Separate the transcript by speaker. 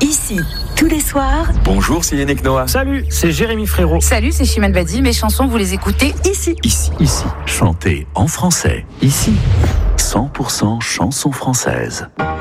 Speaker 1: Ici, tous les soirs.
Speaker 2: Bonjour, c'est Yannick Noah.
Speaker 3: Salut, c'est Jérémy Frérot.
Speaker 4: Salut, c'est Chimène Badi. Mes chansons, vous les écoutez ici.
Speaker 5: Chantez en français. Ici, 100% chansons françaises.